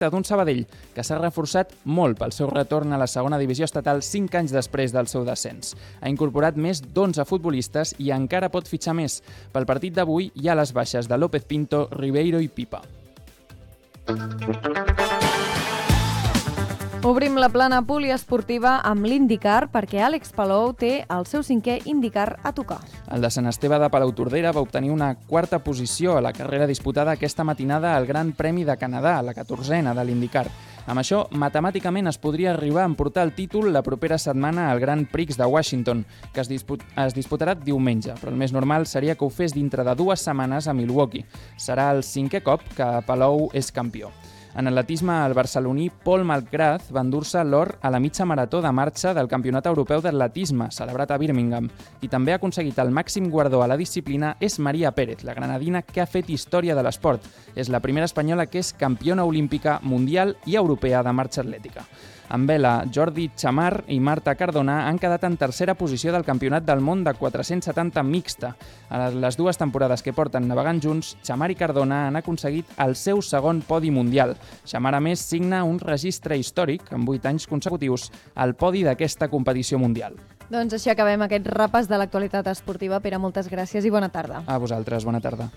d'un Sabadell, que s'ha reforçat molt pel seu retorn a la segona divisió estatal 5 anys després del seu descens. Ha incorporat més d'11 futbolistes i encara pot fitxar més. Pel partit d'avui hi ha les baixes de López Pinto, Ribeiro i Pipa. Obrim la plana poliesportiva amb l'IndyCar perquè Àlex Palou té el seu 5è IndyCar a tocar. El de Sant Esteve de Palautordera va obtenir una quarta posició a la carrera disputada aquesta matinada al Gran Premi de Canadà, la 14a de l'IndyCar. Amb això, matemàticament es podria arribar a emportar el títol la propera setmana al Grand Prix de Washington, que es disputarà diumenge, però el més normal seria que ho fes dintre de 2 setmanes a Milwaukee. Serà el 5è cop que Palou és campió. En atletisme, el barceloní Paul Malgraz va endur-se l'or a la mitja marató de marxa del Campionat Europeu d'Atletisme, celebrat a Birmingham, i també ha aconseguit el màxim guardó a la disciplina és Maria Pérez, la granadina que ha fet història de l'esport. És la primera espanyola que és campiona olímpica, mundial i europea de marxa atlètica. En vela, Jordi Chamar i Marta Cardona han quedat en tercera posició del Campionat del Món de 470 mixta. A les 2 temporades que porten navegant junts, Chamar i Cardona han aconseguit el seu segon podi mundial. Chamar, a més, signa un registre històric, amb 8 anys consecutius, al podi d'aquesta competició mundial. Doncs així acabem aquest repàs de l'actualitat esportiva. Pere, moltes gràcies i bona tarda. A vosaltres, bona tarda.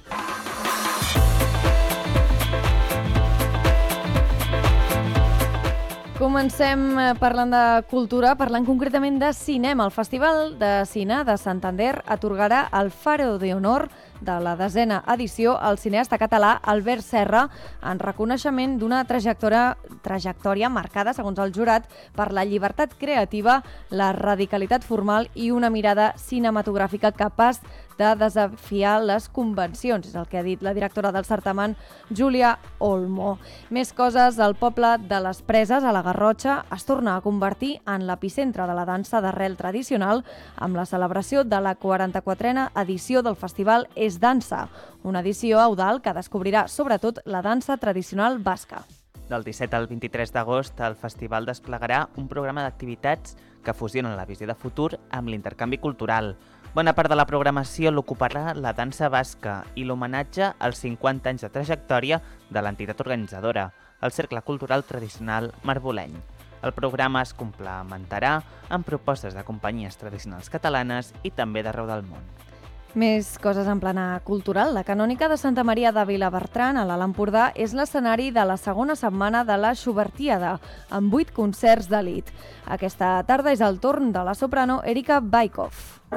Comencem parlant de cultura, parlant concretament de cinema. El Festival de Cine de Santander atorgarà el Faro de Honor de la 10a edició al cineasta català Albert Serra en reconeixement d'una trajectòria marcada, segons el jurat, per la llibertat creativa, la radicalitat formal i una mirada cinematogràfica capaç de desafiar les convencions, és el que ha dit la directora del certamen, Júlia Olmo. Més coses, el poble de les Preses, a la Garrotxa, es torna a convertir en l'epicentre de la dansa d'arrel tradicional amb la celebració de la 44a edició del festival És Dansa, una edició audal que descobrirà sobretot la dansa tradicional basca. Del 17 al 23 d'agost, el festival desplegarà un programa d'activitats que fusionen la visió de futur amb l'intercanvi cultural. Bona part de la programació l'ocuparà la dansa basca i l'homenatge als 50 anys de trajectòria de l'entitat organitzadora, el Cercle Cultural Tradicional Marboleny. El programa es complementarà amb propostes de companyies tradicionals catalanes i també d'arreu del món. Més coses en plana cultural. La Canònica de Santa Maria de Vilabertran, a l'Alt Empordà, és l'escenari de la segona setmana de la Schubertiada, amb 8 concerts d'elit. Aquesta tarda és el torn de la soprano Erika Baikov.